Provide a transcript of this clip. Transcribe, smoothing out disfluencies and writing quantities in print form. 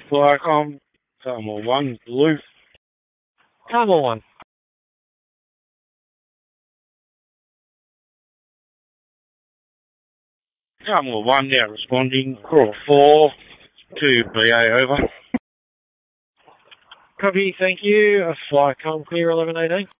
Flycom, Thermal 1, Blue. Thermal 1. Thermal 1 now responding. Crawl 4 to BA over. Copy, thank you. Flycom clear 1118.